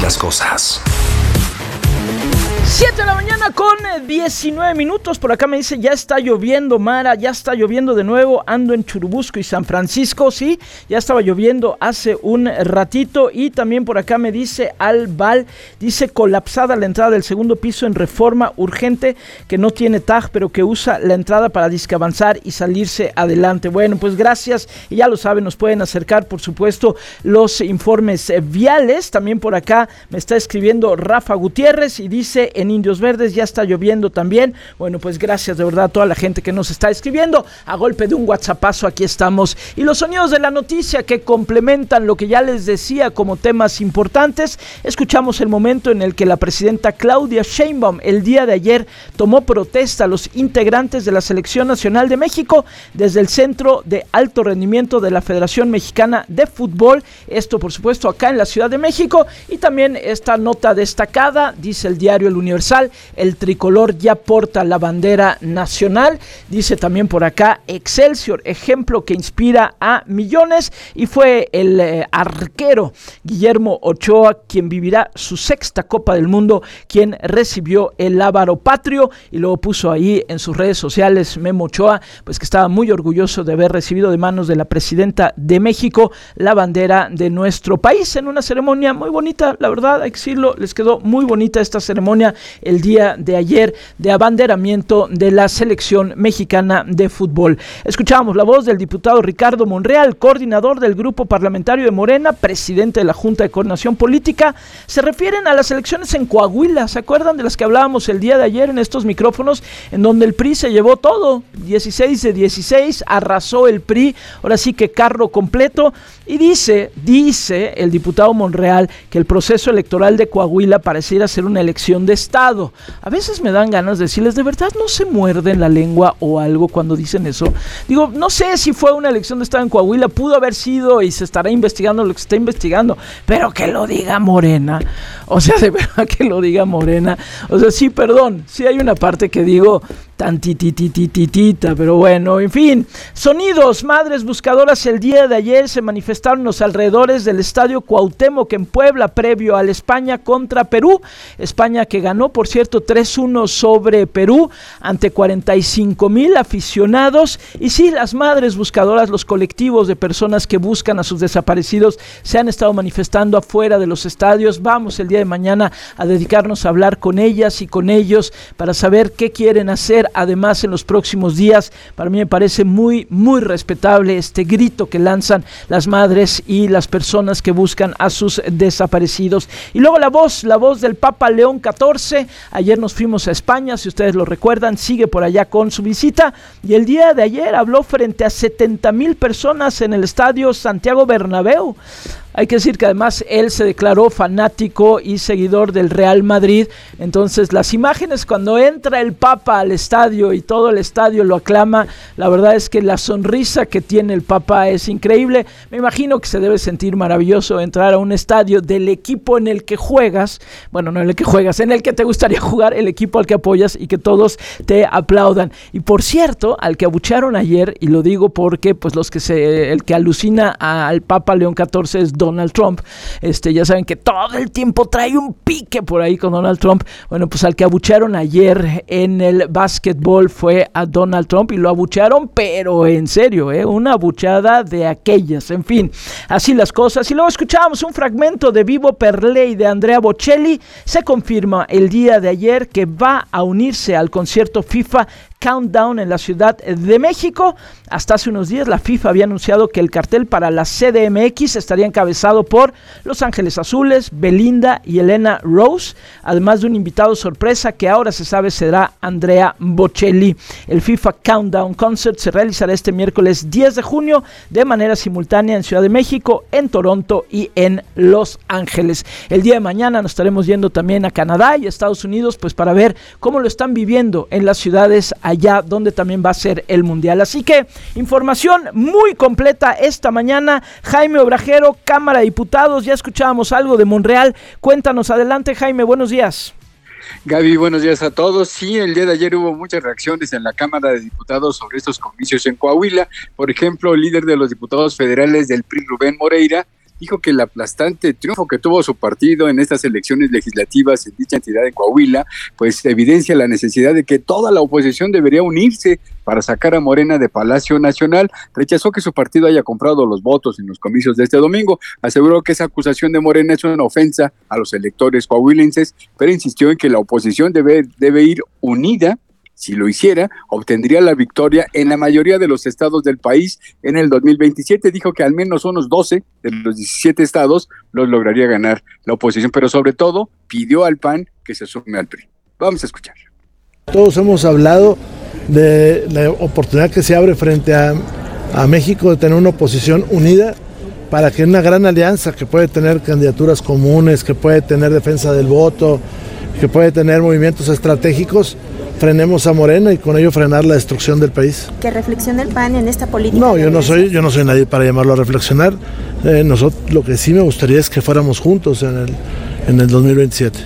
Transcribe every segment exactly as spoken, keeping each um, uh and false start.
las cosas. siete de la mañana con diecinueve minutos. Por acá me dice, ya está lloviendo, Mara, ya está lloviendo de nuevo. Ando en Churubusco y San Francisco, sí, ya estaba lloviendo hace un ratito. Y también por acá me dice Alval, dice, colapsada la entrada del segundo piso en Reforma, urgente, que no tiene tag, pero que usa la entrada para disque avanzar y salirse adelante. Bueno, pues gracias, y ya lo saben, nos pueden acercar, por supuesto, los informes eh, viales. También por acá me está escribiendo Rafa Gutiérrez y dice, en Indios Verdes ya está lloviendo también. Bueno, pues gracias de verdad a toda la gente que nos está escribiendo. A golpe de un whatsappazo aquí estamos. Y los sonidos de la noticia que complementan lo que ya les decía como temas importantes. Escuchamos el momento en el que la presidenta Claudia Sheinbaum el día de ayer tomó protesta a los integrantes de la Selección Nacional de México desde el Centro de Alto Rendimiento de la Federación Mexicana de Fútbol. Esto, por supuesto, acá en la Ciudad de México. Y también esta nota destacada, dice el diario El Universal, el tricolor ya porta la bandera nacional. Dice también por acá Excelsior, ejemplo que inspira a millones. Y fue el eh, arquero Guillermo Ochoa quien vivirá su sexta Copa del Mundo, quien recibió el lábaro patrio. Y luego puso ahí en sus redes sociales Memo Ochoa, pues que estaba muy orgulloso de haber recibido de manos de la presidenta de México la bandera de nuestro país en una ceremonia muy bonita, la verdad, hay que decirlo, les quedó muy bonita esta ceremonia el día de ayer de abanderamiento de la selección mexicana de fútbol. Escuchábamos la voz del diputado Ricardo Monreal, coordinador del grupo parlamentario de Morena, presidente de la Junta de Coordinación Política. Se refieren a las elecciones en Coahuila, ¿se acuerdan de las que hablábamos el día de ayer en estos micrófonos, en donde el P R I se llevó todo, dieciséis de dieciséis, arrasó el P R I, ahora sí que carro completo, y dice, dice el diputado Monreal que el proceso electoral de Coahuila pareciera ser una elección de Estado. A veces me dan ganas de decirles, ¿de verdad no se muerden la lengua o algo cuando dicen eso? Digo, no sé si fue una elección de Estado en Coahuila, pudo haber sido y se estará investigando lo que se está investigando, pero que lo diga Morena, o sea, de verdad que lo diga Morena, o sea, sí, perdón, sí hay una parte que digo tan tititititita, pero bueno, en fin. Sonidos, madres buscadoras el día de ayer se manifestaron en los alrededores del Estadio Cuauhtémoc en Puebla, previo al España contra Perú. España que ganó, por cierto, tres uno sobre Perú, ante cuarenta y cinco mil aficionados. Y sí, las madres buscadoras, los colectivos de personas que buscan a sus desaparecidos, se han estado manifestando afuera de los estadios. Vamos el día de mañana a dedicarnos a hablar con ellas y con ellos para saber qué quieren hacer. Además, en los próximos días, para mí me parece muy, muy respetable este grito que lanzan las madres y las personas que buscan a sus desaparecidos. Y luego la voz, la voz del Papa León catorce. Ayer nos fuimos a España, si ustedes lo recuerdan, sigue por allá con su visita. Y el día de ayer habló frente a setenta mil personas en el estadio Santiago Bernabéu. Hay que decir que además él se declaró fanático y seguidor del Real Madrid. Entonces las imágenes cuando entra el Papa al estadio y todo el estadio lo aclama, la verdad es que la sonrisa que tiene el Papa es increíble. Me imagino que se debe sentir maravilloso entrar a un estadio del equipo en el que juegas, bueno, no en el que juegas, en el que te gustaría jugar, el equipo al que apoyas, y que todos te aplaudan. Y por cierto, al que abuchearon ayer, y lo digo porque pues los que se, el que alucina al Papa León catorce es Donald Trump, este, ya saben que todo el tiempo trae un pique por ahí con Donald Trump. Bueno, pues al que abuchearon ayer en el básquetbol fue a Donald Trump, y lo abuchearon, pero en serio, ¿eh? Una abuchada de aquellas. En fin, así las cosas. Y luego escuchábamos un fragmento de Vivo per Lei de Andrea Bocelli. Se confirma el día de ayer que va a unirse al concierto FIFA Countdown en la Ciudad de México. Hasta hace unos días la FIFA había anunciado que el cartel para la C D M X estaría encabezado por Los Ángeles Azules, Belinda y Elena Rose, además de un invitado sorpresa que ahora se sabe será Andrea Bocelli. El FIFA Countdown Concert se realizará este miércoles diez de junio de manera simultánea en Ciudad de México, en Toronto y en Los Ángeles. El día de mañana nos estaremos yendo también a Canadá y Estados Unidos, pues para ver cómo lo están viviendo en las ciudades allá donde también va a ser el Mundial. Así que información muy completa esta mañana. Jaime Obrajero, Cámara de Diputados, ya escuchábamos algo de Monreal. Cuéntanos, adelante Jaime, buenos días. Gaby, buenos días a todos. Sí, el día de ayer hubo muchas reacciones en la Cámara de Diputados sobre estos comicios en Coahuila. Por ejemplo, el líder de los diputados federales del P R I, Rubén Moreira, dijo que el aplastante triunfo que tuvo su partido en estas elecciones legislativas en dicha entidad de Coahuila, pues evidencia la necesidad de que toda la oposición debería unirse para sacar a Morena de Palacio Nacional. Rechazó que su partido haya comprado los votos en los comicios de este domingo. Aseguró que esa acusación de Morena es una ofensa a los electores coahuilenses, pero insistió en que la oposición debe, debe ir unida. Si lo hiciera, obtendría la victoria en la mayoría de los estados del país en el dos mil veintisiete. Dijo que al menos unos doce de los diecisiete estados los lograría ganar la oposición, pero sobre todo pidió al P A N que se sume al P R I. Vamos a escuchar. Todos hemos hablado de la oportunidad que se abre frente a, a México de tener una oposición unida para que una gran alianza que puede tener candidaturas comunes, que puede tener defensa del voto, que puede tener movimientos estratégicos, frenemos a Morena y con ello frenar la destrucción del país. ¿Qué reflexiona el P A N en esta política? No, yo no soy, yo no soy nadie para llamarlo a reflexionar. Eh, nosotros, lo que sí me gustaría es que fuéramos juntos en el, en el dos mil veintisiete.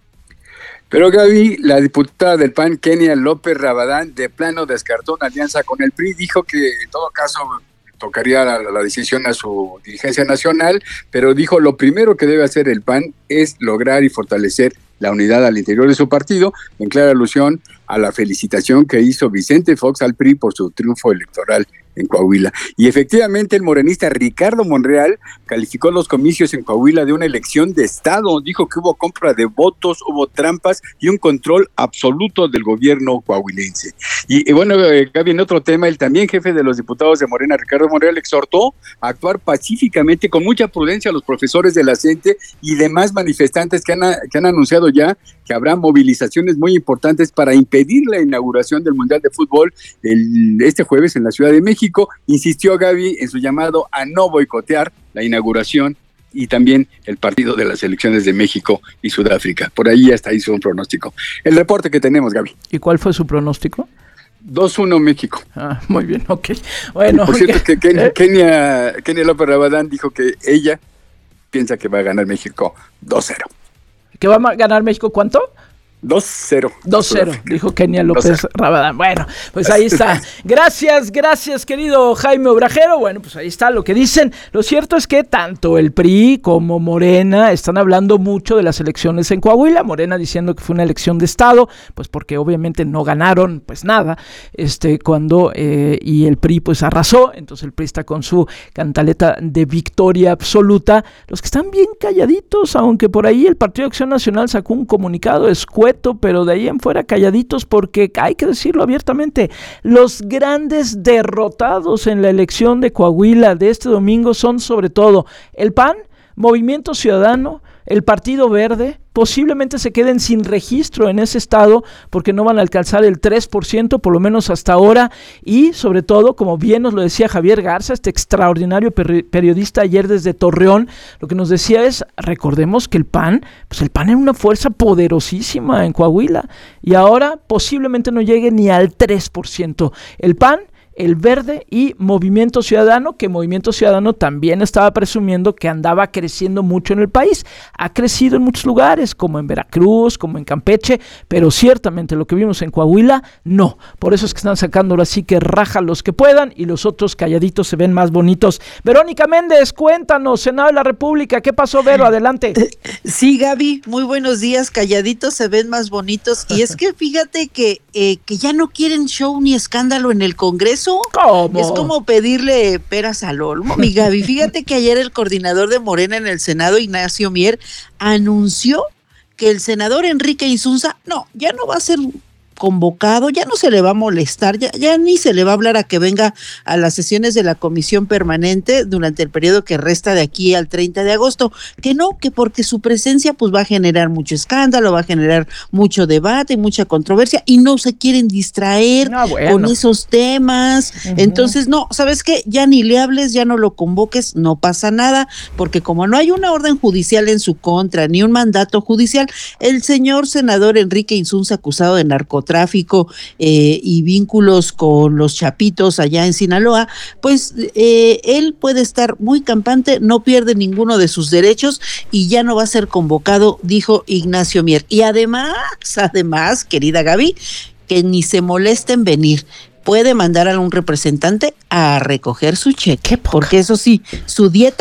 Pero Gaby, la diputada del P A N, Kenia López Rabadán, de plano descartó una alianza con el P R I, dijo que en todo caso tocaría la, la decisión a su dirigencia nacional, pero dijo lo primero que debe hacer el P A N es lograr y fortalecer la unidad al interior de su partido, en clara alusión a la felicitación que hizo Vicente Fox al P R I por su triunfo electoral en Coahuila. Y efectivamente el morenista Ricardo Monreal calificó los comicios en Coahuila de una elección de Estado. Dijo que hubo compra de votos, hubo trampas y un control absoluto del gobierno coahuilense. Y, y bueno, eh, Gaby, en otro tema, el también jefe de los diputados de Morena, Ricardo Monreal, exhortó a actuar pacíficamente, con mucha prudencia a los profesores de la C E N T E y demás manifestantes que han, que han anunciado ya que habrá movilizaciones muy importantes para impedir la inauguración del Mundial de Fútbol el, este jueves en la Ciudad de México. Insistió Gaby en su llamado a no boicotear la inauguración y también el partido de las selecciones de México y Sudáfrica. Por ahí hasta hizo un pronóstico. El reporte que tenemos, Gaby. ¿Y cuál fue su pronóstico? dos uno México. Ah, muy bien, ok. Bueno, por cierto, que Ken, ¿eh? Kenia, Kenia López Rabadán dijo que ella piensa que va a ganar México dos cero. ¿Que va a ganar México cuánto? dos cero. dos cero, dijo Kenia López Rabadán. Bueno, pues ahí está. Gracias, gracias, querido Jaime Obrajero. Bueno, pues ahí está lo que dicen. Lo cierto es que tanto el P R I como Morena están hablando mucho de las elecciones en Coahuila. Morena diciendo que fue una elección de Estado, pues porque obviamente no ganaron, pues nada, este, cuando, eh, y el P R I pues arrasó. Entonces el P R I está con su cantaleta de victoria absoluta. Los que están bien calladitos, aunque por ahí el Partido de Acción Nacional sacó un comunicado escueto, pero de ahí en fuera calladitos, porque hay que decirlo abiertamente, los grandes derrotados en la elección de Coahuila de este domingo son sobre todo el P A N, Movimiento Ciudadano, el Partido Verde. Posiblemente se queden sin registro en ese estado porque no van a alcanzar el tres por ciento, por lo menos hasta ahora, y sobre todo, como bien nos lo decía Javier Garza, este extraordinario peri- periodista ayer desde Torreón, lo que nos decía es, recordemos que el P A N, pues el P A N era una fuerza poderosísima en Coahuila, y ahora posiblemente no llegue ni al tres por ciento. El P A N, el Verde y Movimiento Ciudadano, que Movimiento Ciudadano también estaba presumiendo que andaba creciendo mucho en el país. Ha crecido en muchos lugares, como en Veracruz, como en Campeche, pero ciertamente lo que vimos en Coahuila, no. Por eso es que están sacando ahora sí que raja los que puedan y los otros calladitos se ven más bonitos. Verónica Méndez, cuéntanos, Senado de la República, ¿qué pasó, Vero? Adelante. Sí, Gaby, muy buenos días, calladitos se ven más bonitos. Y es que fíjate que, eh, que ya no quieren show ni escándalo en el Congreso. ¿Cómo? Es como pedirle peras al olmo, mi Gaby. Fíjate que ayer el coordinador de Morena en el Senado, Ignacio Mier, anunció que el senador Enrique Insunza, no, ya no va a ser convocado, ya no se le va a molestar, ya, ya ni se le va a hablar a que venga a las sesiones de la comisión permanente durante el periodo que resta de aquí al treinta de agosto, que no, que porque su presencia pues va a generar mucho escándalo, va a generar mucho debate, mucha controversia y no se quieren distraer ah, bueno. con esos temas. Uh-huh. Entonces, no, ¿sabes qué? Ya ni le hables, ya no lo convoques, no pasa nada, porque como no hay una orden judicial en su contra, ni un mandato judicial, el señor senador Enrique Insunza, acusado de narcotráfico, tráfico eh, y vínculos con los chapitos allá en Sinaloa, pues eh, él puede estar muy campante, no pierde ninguno de sus derechos y ya no va a ser convocado, dijo Ignacio Mier. Y además, además, querida Gaby, que ni se moleste en venir. Puede mandar a un representante a recoger su cheque, porque eso sí, su dieta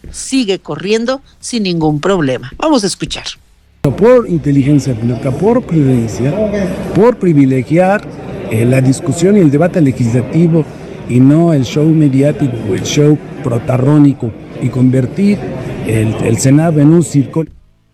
sigue corriendo sin ningún problema. Vamos a escuchar. Por inteligencia pública, por prudencia, por privilegiar eh, la discusión y el debate legislativo y no el show mediático, el show protagónico, y convertir el, el Senado en un circo.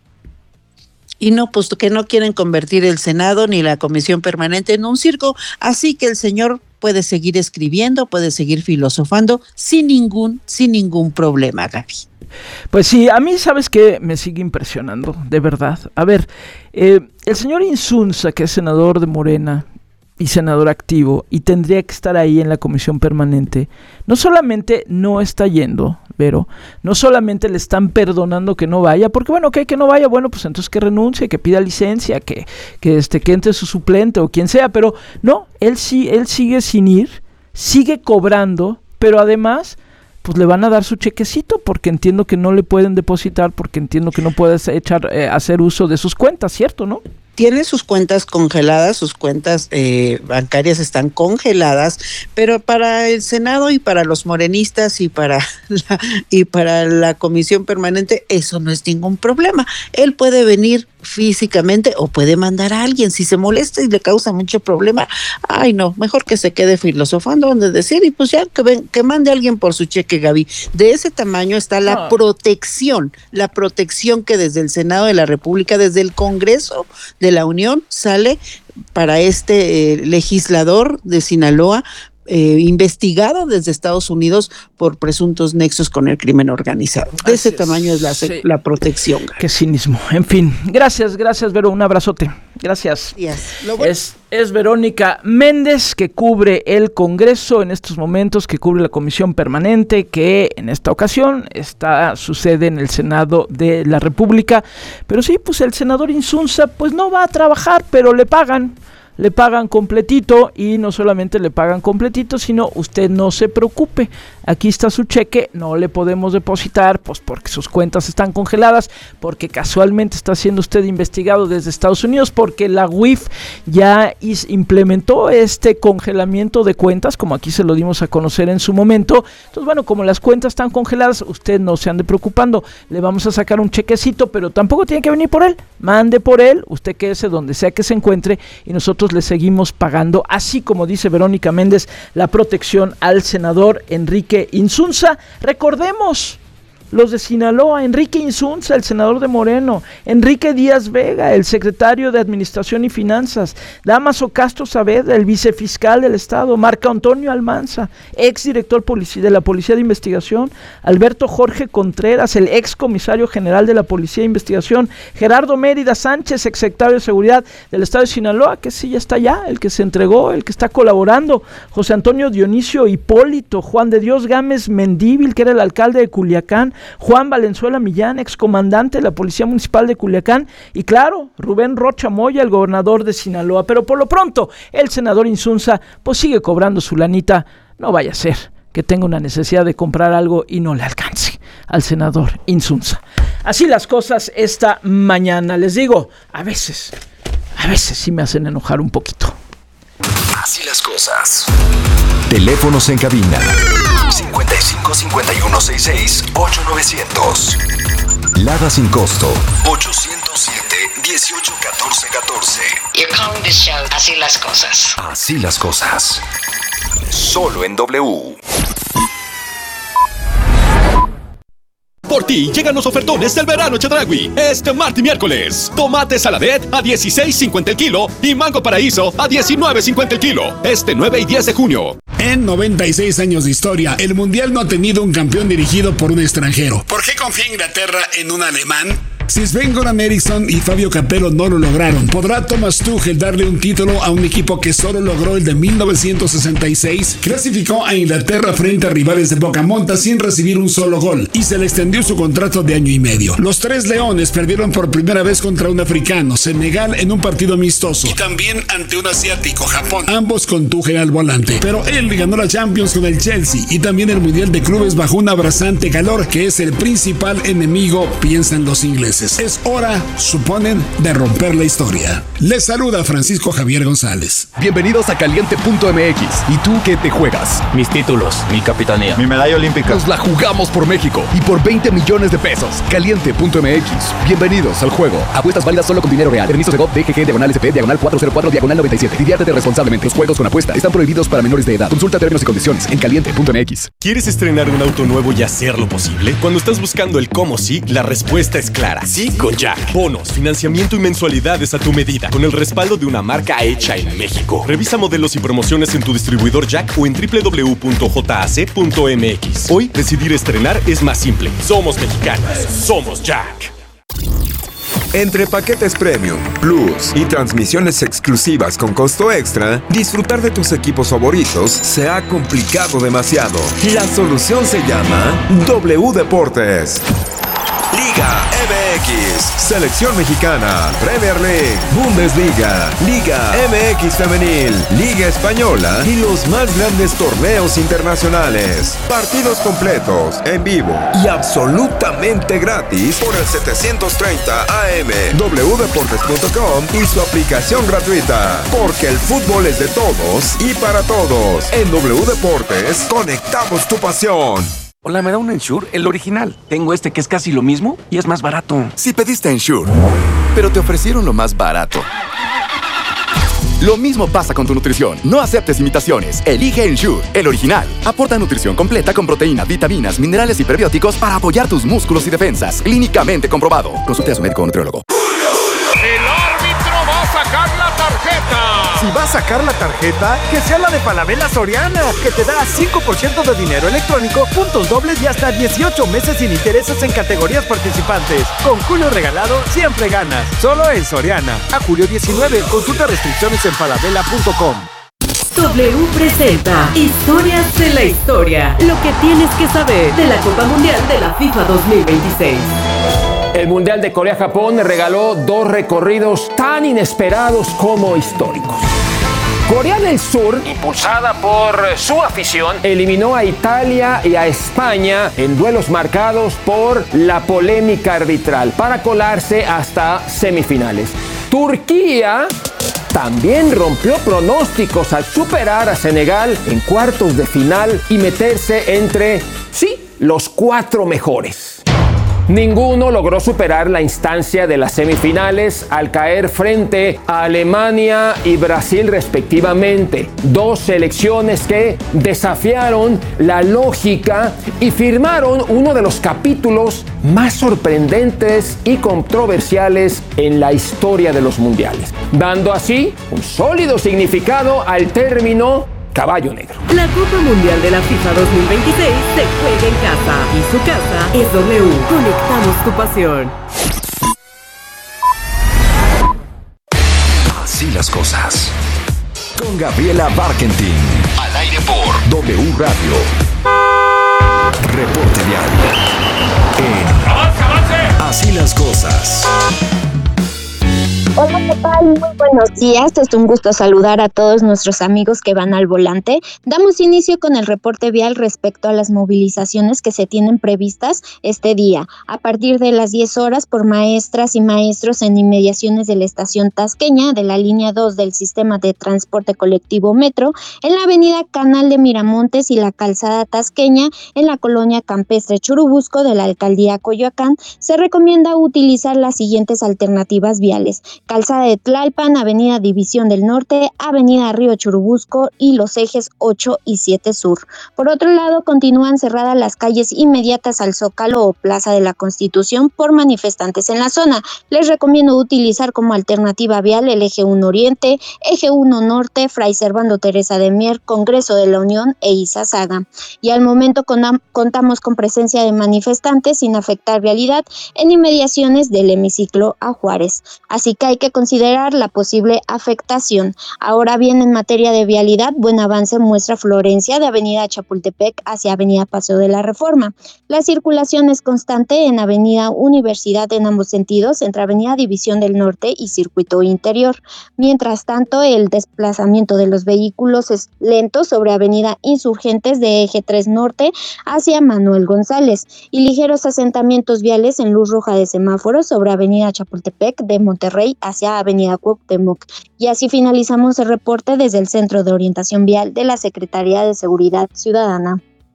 Y no, puesto que no quieren convertir el Senado ni la Comisión Permanente en un circo, así que el señor puede seguir escribiendo, puede seguir filosofando sin ningún, sin ningún problema, Gaby. Pues sí, a mí, ¿sabes qué? Me sigue impresionando, de verdad. A ver, eh, el señor Insunza, que es senador de Morena y senador activo, y tendría que estar ahí en la comisión permanente, no solamente no está yendo, pero no solamente le están perdonando que no vaya, porque bueno, que, que no vaya, bueno, pues entonces que renuncie, que pida licencia, que, que, este, que entre su suplente o quien sea, pero no, él sí, él sigue sin ir, sigue cobrando, pero además pues le van a dar su chequecito, porque entiendo que no le pueden depositar, porque entiendo que no puedes echar, eh, hacer uso de sus cuentas, ¿cierto, no? Tiene sus cuentas congeladas, sus cuentas eh, bancarias están congeladas, pero para el Senado y para los morenistas y para la, y para la Comisión Permanente eso no es ningún problema. Él puede venir físicamente o puede mandar a alguien. Si se molesta y le causa mucho problema, ay no, mejor que se quede filosofando donde decir y pues ya que, ven, que mande a alguien por su cheque, Gaby. De ese tamaño está la no. protección, la protección que desde el Senado de la República, desde el Congreso de la Unión sale para este eh, legislador de Sinaloa, Eh, investigado desde Estados Unidos por presuntos nexos con el crimen organizado. De ese tamaño es la, sí. la protección. Qué cinismo. En fin, gracias, gracias, Vero, un abrazote. Gracias. Yes. Lo bueno. Es, es Verónica Méndez, que cubre el Congreso en estos momentos, que cubre la Comisión Permanente, que en esta ocasión está sucede en el Senado de la República. Pero sí, pues el senador Insunza pues no va a trabajar, pero le pagan. Le pagan completito, y no solamente le pagan completito, sino usted no se preocupe, aquí está su cheque, no le podemos depositar, pues porque sus cuentas están congeladas, porque casualmente está siendo usted investigado desde Estados Unidos, porque la U I F ya is, implementó este congelamiento de cuentas, como aquí se lo dimos a conocer en su momento. Entonces bueno, como las cuentas están congeladas, usted no se ande preocupando, le vamos a sacar un chequecito, pero tampoco tiene que venir por él, mande por él, usted quédese donde sea que se encuentre, y nosotros le seguimos pagando, así como dice Verónica Méndez, la protección al senador Enrique Insunza. Recordemos, los de Sinaloa, Enrique Insunza, el senador de Moreno, Enrique Díaz Vega, el secretario de Administración y Finanzas, Dámaso Castro Saavedra, el vicefiscal del Estado, Marco Antonio Almanza, exdirector de la Policía de Investigación, Alberto Jorge Contreras, el ex comisario general de la Policía de Investigación, Gerardo Mérida Sánchez, exsecretario de Seguridad del Estado de Sinaloa, que sí ya está allá, el que se entregó, el que está colaborando, José Antonio Dionisio Hipólito, Juan de Dios Gámez Mendíbil, que era el alcalde de Culiacán, Juan Valenzuela Millán, excomandante de la Policía Municipal de Culiacán, y claro, Rubén Rocha Moya, el gobernador de Sinaloa. Pero por lo pronto, el senador Insunza pues sigue cobrando su lanita. No vaya a ser que tenga una necesidad de comprar algo y no le alcance al senador Insunza. Así las cosas esta mañana. Les digo, a veces, a veces sí me hacen enojar un poquito. Así las cosas. Teléfonos en cabina cincuenta y cinco, cincuenta y uno, sesenta y seis, ocho novecientos. Lada sin costo ochocientos siete, dieciocho, catorce, catorce. You're calling this show Así las cosas. Así las cosas. Solo en W. Por ti llegan los ofertones del verano Chedraui. Este martes y miércoles. Tomate saladet a dieciséis cincuenta el kilo y mango paraíso a diecinueve cincuenta el kilo. Este nueve y diez de junio. En noventa y seis años de historia, el Mundial no ha tenido un campeón dirigido por un extranjero. ¿Por qué confía Inglaterra en un alemán? Si Sven-Goran Eriksson y Fabio Capello no lo lograron, ¿podrá Thomas Tuchel darle un título a un equipo que solo logró el de mil novecientos sesenta y seis? Clasificó a Inglaterra frente a rivales de Bocamontas sin recibir un solo gol y se le extendió su contrato de año y medio. Los tres leones perdieron por primera vez contra un africano, Senegal, en un partido amistoso, y también ante un asiático, Japón, ambos con Tuchel al volante. Pero él ganó la Champions con el Chelsea y también el Mundial de Clubes bajo un abrasante calor que es el principal enemigo, piensan los ingleses. meses. Es hora, suponen, de romper la historia. Les saluda Francisco Javier González. Bienvenidos a Caliente punto M X. ¿Y tú qué te juegas? Mis títulos, mi capitanía, mi medalla olímpica. Nos la jugamos por México y por veinte millones de pesos. Caliente punto M X. Bienvenidos al juego. Apuestas válidas solo con dinero real. Permisos de G O V, D G G, diagonal S P, diagonal cuatrocientos cuatro, diagonal noventa y siete. Diviértete responsablemente. Los juegos con apuesta están prohibidos para menores de edad. Consulta términos y condiciones en Caliente punto M X. ¿Quieres estrenar un auto nuevo y hacerlo posible? Cuando estás buscando el cómo sí, la respuesta es clara. Sí con Jack. Bonos, financiamiento y mensualidades a tu medida, con el respaldo de una marca hecha en México. Revisa modelos y promociones en tu distribuidor Jack o en doble u doble u doble u punto j a c punto m x. Hoy, decidir estrenar es más simple. Somos mexicanos. Somos Jack. Entre paquetes Premium, Plus y transmisiones exclusivas con costo extra, disfrutar de tus equipos favoritos se ha complicado demasiado. La solución se llama W Deportes. Liga M X, Selección Mexicana, Premier League, Bundesliga, Liga M X Femenil, Liga Española y los más grandes torneos internacionales. Partidos completos, en vivo y absolutamente gratis por el setecientos treinta A M, w deportes punto com y su aplicación gratuita. Porque el fútbol es de todos y para todos. En W Deportes, conectamos tu pasión. Hola, ¿me da un Ensure? El original. Tengo este que es casi lo mismo y es más barato. Si pediste Ensure, pero te ofrecieron lo más barato. Lo mismo pasa con tu nutrición. No aceptes imitaciones. Elige Ensure, el original. Aporta nutrición completa con proteínas, vitaminas, minerales y prebióticos para apoyar tus músculos y defensas. Clínicamente comprobado. Consulte a su médico o nutriólogo. ¡El árbitro va a sacar la tarjeta! Si va a sacar la tarjeta, que sea la de Falabella Soriana, que te da cinco por ciento de dinero electrónico, puntos dobles y hasta dieciocho meses sin intereses en categorías participantes. Con Julio Regalado, siempre ganas. Solo en Soriana. A julio diecinueve, consulta restricciones en falabella punto com. W presenta Historias de la Historia. Lo que tienes que saber de la Copa Mundial de la FIFA dos mil veintiséis. El Mundial de Corea-Japón regaló dos recorridos tan inesperados como históricos. Corea del Sur, impulsada por su afición, eliminó a Italia y a España en duelos marcados por la polémica arbitral para colarse hasta semifinales. Turquía también rompió pronósticos al superar a Senegal en cuartos de final y meterse entre, sí, los cuatro mejores. Ninguno logró superar la instancia de las semifinales al caer frente a Alemania y Brasil respectivamente. Dos selecciones que desafiaron la lógica y firmaron uno de los capítulos más sorprendentes y controversiales en la historia de los mundiales, dando así un sólido significado al término Caballo Negro. La Copa Mundial de la FIFA dos mil veintiséis se juega en casa y su casa es W. Conectamos tu pasión. Así las cosas. Con Gabriela Barkentin. Al aire por W Radio. Reporte vial. En ¡Avance, avance! Así las cosas. Hola, ¿qué tal? Muy buenos días. Es un gusto saludar a todos nuestros amigos que van al volante. Damos inicio con el reporte vial respecto a las movilizaciones que se tienen previstas este día. A partir de las diez horas por maestras y maestros en inmediaciones de la estación Tasqueña de la línea dos del sistema de transporte colectivo Metro, en la avenida Canal de Miramontes y la calzada Tasqueña en la colonia campestre Churubusco de la alcaldía Coyoacán, se recomienda utilizar las siguientes alternativas viales: Calzada de Tlalpan, Avenida División del Norte, Avenida Río Churubusco y los ejes ocho y siete Sur. Por otro lado, continúan cerradas las calles inmediatas al Zócalo o Plaza de la Constitución por manifestantes en la zona. Les recomiendo utilizar como alternativa vial el eje uno Oriente, eje uno Norte, Fray Servando Teresa de Mier, Congreso de la Unión e Izazaga. Y al momento con, contamos con presencia de manifestantes sin afectar vialidad en inmediaciones del hemiciclo a Juárez. Así que hay que considerar superar la posible afectación. Ahora bien, en materia de vialidad, buen avance muestra Florencia de Avenida Chapultepec hacia Avenida Paseo de la Reforma. La circulación es constante en Avenida Universidad en ambos sentidos, entre Avenida División del Norte y Circuito Interior. Mientras tanto, el desplazamiento de los vehículos es lento sobre Avenida Insurgentes de Eje tres Norte hacia Manuel González y ligeros asentamientos viales en luz roja de semáforo sobre Avenida Chapultepec de Monterrey hacia Avenida Cuauhtémoc. Y así finalizamos el reporte desde el Centro de Orientación Vial de la Secretaría de Seguridad Ciudadana.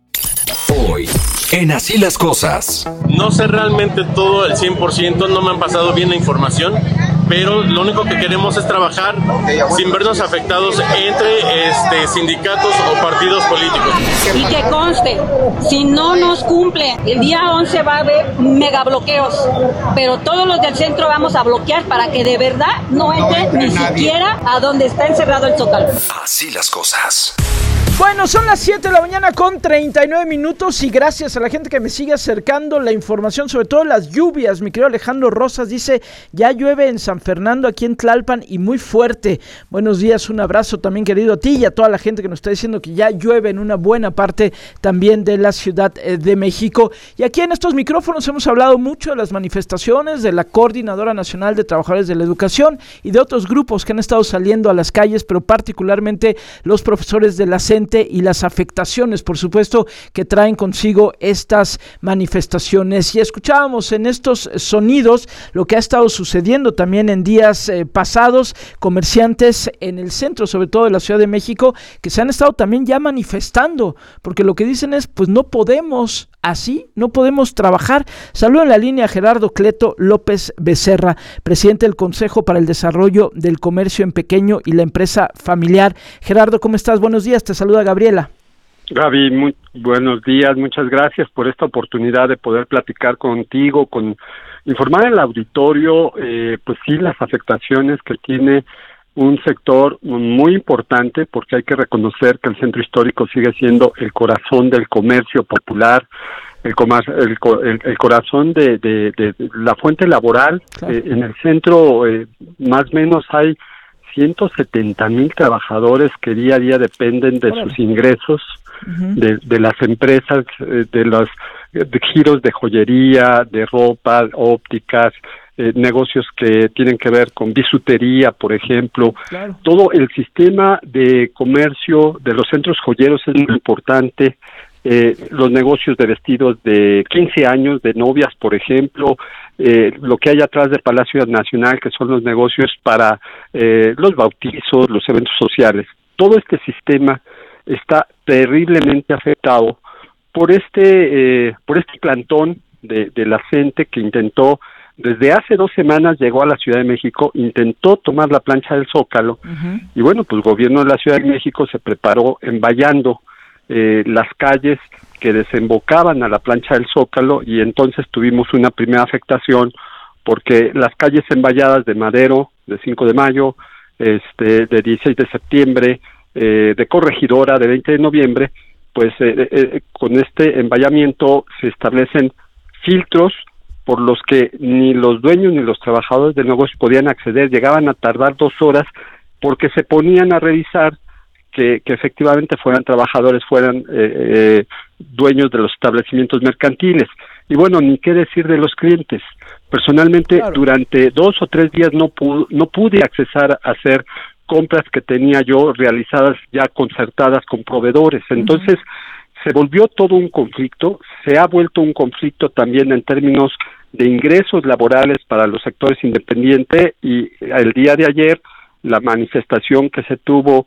Hoy, en Así las Cosas. No sé realmente todo el cien por ciento, no me han pasado bien la información, pero lo único que queremos es trabajar sin vernos afectados entre este, sindicatos o partidos políticos. Y que conste, si no nos cumple, el día once va a haber megabloqueos, pero todos los del centro vamos a bloquear para que de verdad no entre ni siquiera a donde está encerrado el Zócalo. Así las cosas. Bueno, son las siete de la mañana con treinta y nueve minutos y gracias a la gente que me sigue acercando la información, sobre todo las lluvias. Mi querido Alejandro Rosas dice, ya llueve en San Fernando, aquí en Tlalpan y muy fuerte. Buenos días, un abrazo también querido a ti y a toda la gente que nos está diciendo que ya llueve en una buena parte también de la Ciudad de México. Y aquí en estos micrófonos hemos hablado mucho de las manifestaciones de la Coordinadora Nacional de Trabajadores de la Educación y de otros grupos que han estado saliendo a las calles, pero particularmente los profesores de la C E N y las afectaciones, por supuesto, que traen consigo estas manifestaciones. Y escuchábamos en estos sonidos lo que ha estado sucediendo también en días eh, pasados, comerciantes en el centro, sobre todo de la Ciudad de México, que se han estado también ya manifestando, porque lo que dicen es, pues no podemos así, no podemos trabajar. Saludo en la línea a Gerardo Cleto López Becerra, presidente del Consejo para el Desarrollo del Comercio en Pequeño y la Empresa Familiar. Gerardo, ¿cómo estás? Buenos días, te saluda Gabriela. Gaby, muy buenos días, muchas gracias por esta oportunidad de poder platicar contigo, con informar al auditorio, eh, pues sí, las afectaciones que tiene un sector muy importante, porque hay que reconocer que el centro histórico sigue siendo el corazón del comercio popular, el, comer, el, el, el corazón de, de, de, de la fuente laboral. Claro. Eh, en el centro, eh, más o menos hay ciento setenta mil trabajadores que día a día dependen de sus ingresos, uh-huh. de, de las empresas, de los de giros de joyería, de ropa, ópticas, eh, negocios que tienen que ver con bisutería, por ejemplo. Claro. Todo el sistema de comercio de los centros joyeros es muy importante. Eh, los negocios de vestidos de quince años, de novias, por ejemplo, eh, lo que hay atrás del Palacio Nacional, que son los negocios para eh, los bautizos, los eventos sociales. Todo este sistema está terriblemente afectado por este eh, por este plantón de, de la gente que intentó, desde hace dos semanas llegó a la Ciudad de México, intentó tomar la plancha del Zócalo, uh-huh. y bueno, pues el gobierno de la Ciudad de México se preparó envallando Eh, las calles que desembocaban a la plancha del Zócalo, y entonces tuvimos una primera afectación porque las calles envalladas de Madero, de cinco de mayo, este, de dieciséis de septiembre, eh, de Corregidora, de veinte de noviembre, pues eh, eh, con este envallamiento se establecen filtros por los que ni los dueños ni los trabajadores del negocio podían acceder, llegaban a tardar dos horas porque se ponían a revisar Que, que efectivamente fueran trabajadores, fueran eh, eh, dueños de los establecimientos mercantiles. Y bueno, ni qué decir de los clientes. Personalmente, claro. durante dos o tres días no, pu- no pude accesar a hacer compras que tenía yo realizadas ya concertadas con proveedores. Entonces, uh-huh. se volvió todo un conflicto, se ha vuelto un conflicto también en términos de ingresos laborales para los sectores independientes, y el día de ayer, la manifestación que se tuvo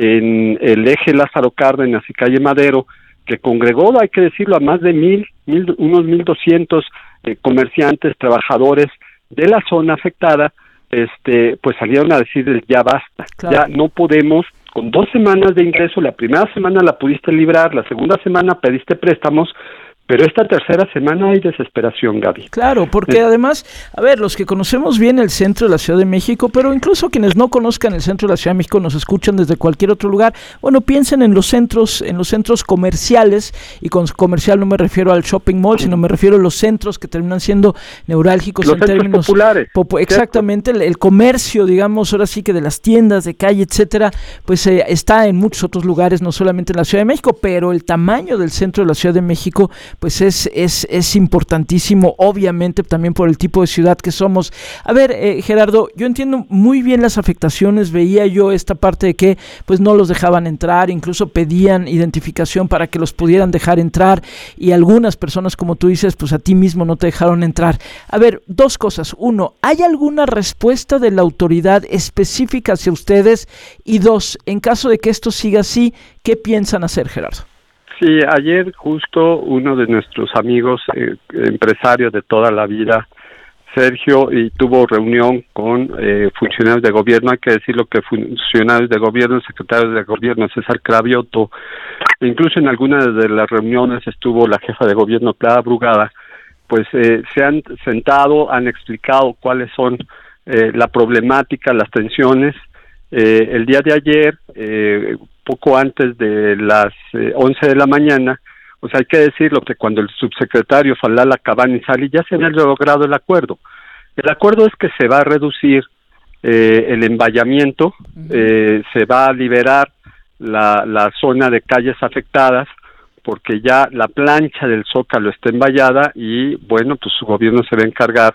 en el eje Lázaro Cárdenas y calle Madero, que congregó, hay que decirlo, a más de mil, mil unos mil doscientos eh, comerciantes, trabajadores de la zona afectada, este, pues salieron a decir ya basta, claro. ya no podemos, con dos semanas de ingreso, la primera semana la pudiste librar, la segunda semana pediste préstamos, Pero esta tercera semana hay desesperación, Gaby. Claro, porque además, a ver, los que conocemos bien el centro de la Ciudad de México, pero incluso quienes no conozcan el centro de la Ciudad de México, nos escuchan desde cualquier otro lugar, bueno, piensen en los centros, en los centros comerciales, y con comercial no me refiero al shopping mall, sino me refiero a los centros que terminan siendo neurálgicos los en centros términos populares. Popo, exactamente, el, el comercio, digamos, ahora sí que de las tiendas de calle, etcétera, pues eh, está en muchos otros lugares, no solamente en la Ciudad de México, pero el tamaño del centro de la Ciudad de México pues es, es, es importantísimo, obviamente también por el tipo de ciudad que somos. A ver, eh, Gerardo, yo entiendo muy bien las afectaciones, veía yo esta parte de que pues no los dejaban entrar, incluso pedían identificación para que los pudieran dejar entrar, y algunas personas, como tú dices, pues a ti mismo no te dejaron entrar. A ver, dos cosas. Uno, ¿hay alguna respuesta de la autoridad específica hacia ustedes? Y dos, en caso de que esto siga así, ¿qué piensan hacer, Gerardo? Sí, ayer justo uno de nuestros amigos, eh, empresarios de toda la vida, Sergio, y tuvo reunión con eh, funcionarios de gobierno, hay que decirlo que funcionarios de gobierno, secretarios de gobierno, César Cravioto, incluso en algunas de las reuniones estuvo la jefa de gobierno, Clara Brugada, pues eh, se han sentado, han explicado cuáles son eh, la problemática, las tensiones. Eh, el día de ayer, eh, poco antes de las eh, once de la mañana, pues hay que decirlo que cuando el subsecretario Falala Cabanizali ya se había logrado el acuerdo. El acuerdo es que se va a reducir eh, el envallamiento, eh, se va a liberar la, la zona de calles afectadas, porque ya la plancha del Zócalo está envallada y, bueno, pues su gobierno se va a encargar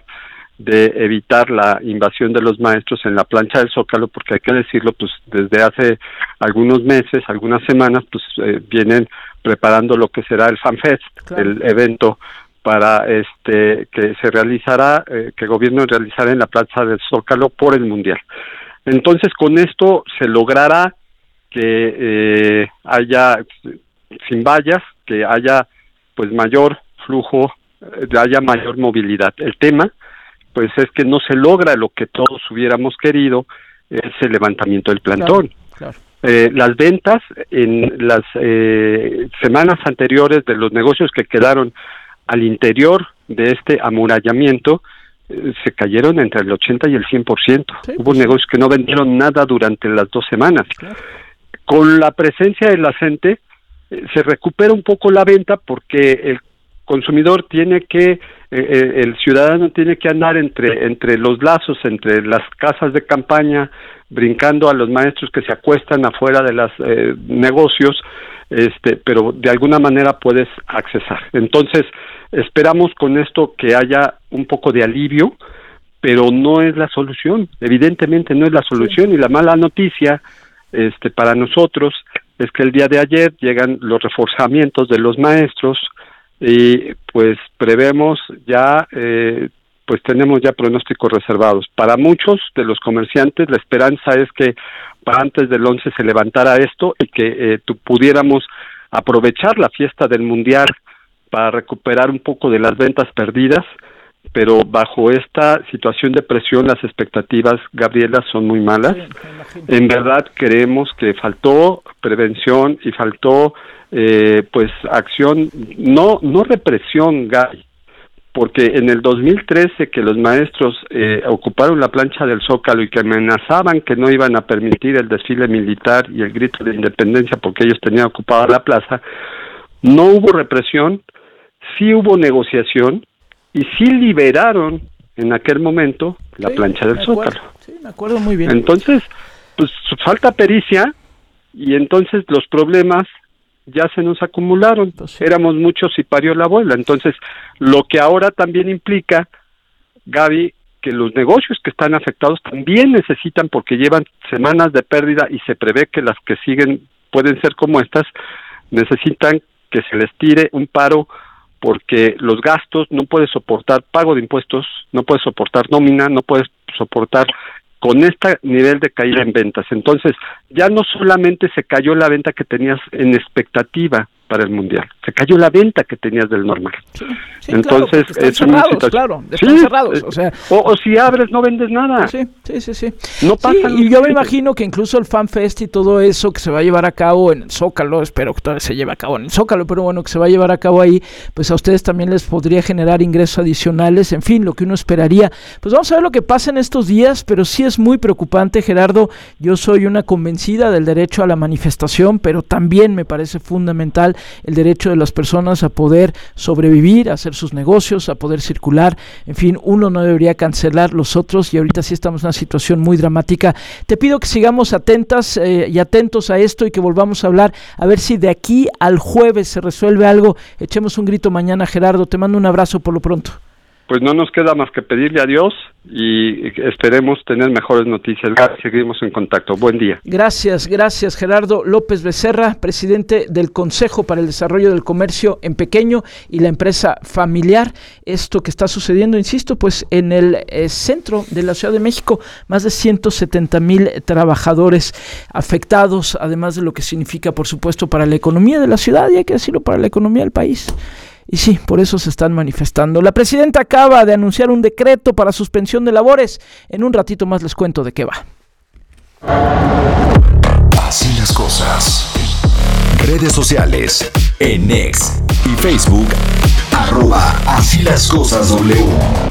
de evitar la invasión de los maestros en la plancha del Zócalo, porque hay que decirlo, pues desde hace algunos meses, algunas semanas, pues eh, vienen preparando lo que será el FanFest, claro, el evento para este que se realizará, eh, que el gobierno realizará en la plaza del Zócalo por el Mundial. Entonces, con esto se logrará que eh, haya sin vallas, que haya pues mayor flujo, eh, haya mayor movilidad. El tema pues es que no se logra lo que todos hubiéramos querido, es el levantamiento del plantón. Claro, claro. Eh, las ventas en las eh, semanas anteriores de los negocios que quedaron al interior de este amurallamiento eh, se cayeron entre el ochenta y el cien por ciento. Sí, Hubo pues, negocios que no vendieron nada durante las dos semanas. Claro. Con la presencia de la gente eh, se recupera un poco la venta, porque el consumidor tiene que, eh, el ciudadano tiene que andar entre entre los lazos, entre las casas de campaña, brincando a los maestros que se acuestan afuera de los eh, negocios, este, pero de alguna manera puedes accesar. Entonces, esperamos con esto que haya un poco de alivio, pero no es la solución, evidentemente no es la solución, sí. Y la mala noticia este, para nosotros es que el día de ayer llegan los reforzamientos de los maestros, y pues prevemos ya, eh, pues tenemos ya pronósticos reservados. Para muchos de los comerciantes la esperanza es que para antes del once se levantara esto y que eh, tu, pudiéramos aprovechar la fiesta del Mundial para recuperar un poco de las ventas perdidas, pero bajo esta situación de presión las expectativas, Gabriela, son muy malas. Sí, en verdad creemos que faltó prevención y faltó eh, pues acción, no no represión, Gaby, porque en el dos mil trece que los maestros eh, ocuparon la plancha del Zócalo y que amenazaban que no iban a permitir el desfile militar y el grito de independencia porque ellos tenían ocupada la plaza, no hubo represión, sí hubo negociación, y sí liberaron en aquel momento la sí, plancha del Zócalo. Sí, me acuerdo muy bien. Entonces, pues falta pericia, y entonces los problemas ya se nos acumularon. Pues sí. Éramos muchos y parió la abuela. Entonces, lo que ahora también implica, Gaby, que los negocios que están afectados también necesitan, porque llevan semanas de pérdida y se prevé que las que siguen pueden ser como estas, necesitan que se les tire un paro, porque los gastos no puedes soportar pago de impuestos, no puedes soportar nómina, no puedes soportar con este nivel de caída en ventas. Entonces, ya no solamente se cayó la venta que tenías en expectativa para el Mundial. Se cayó la venta que tenías del normal. Sí, sí, Entonces, claro, están es una cerrados, situación... claro, están sí, cerrados, o sea... O, o si abres, no vendes nada. Sí, sí, sí, sí. No pasa sí, nada. Y yo me imagino que incluso el FanFest y todo eso que se va a llevar a cabo en el Zócalo, espero que todavía se lleve a cabo en el Zócalo, pero bueno, que se va a llevar a cabo ahí, pues a ustedes también les podría generar ingresos adicionales, en fin, lo que uno esperaría. Pues vamos a ver lo que pasa en estos días, pero sí es muy preocupante, Gerardo. Yo soy una convencida del derecho a la manifestación, pero también me parece fundamental el derecho de las personas a poder sobrevivir, a hacer sus negocios, a poder circular, en fin, uno no debería cancelar los otros y ahorita sí estamos en una situación muy dramática. Te pido que sigamos atentas eh, y atentos a esto y que volvamos a hablar, a ver si de aquí al jueves se resuelve algo. Echemos un grito mañana, Gerardo, te mando un abrazo por lo pronto. Pues no nos queda más que pedirle a Dios y esperemos tener mejores noticias. Seguimos en contacto. Buen día. Gracias, gracias Gerardo López Becerra, presidente del Consejo para el Desarrollo del Comercio en Pequeño y la Empresa Familiar. Esto que está sucediendo, insisto, pues en el eh, centro de la Ciudad de México, más de ciento setenta mil trabajadores afectados, además de lo que significa, por supuesto, para la economía de la ciudad y hay que decirlo, para la economía del país. Y sí, por eso se están manifestando. La presidenta acaba de anunciar un decreto para suspensión de labores. En un ratito más les cuento de qué va. Así las cosas. Redes sociales. En X y Facebook. Arroba Así las cosas W.